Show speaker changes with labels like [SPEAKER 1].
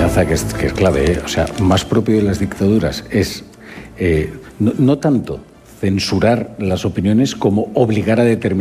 [SPEAKER 1] amenaza que es clave, ¿eh? O sea, más propio de las dictaduras es no tanto censurar las opiniones como obligar a determinar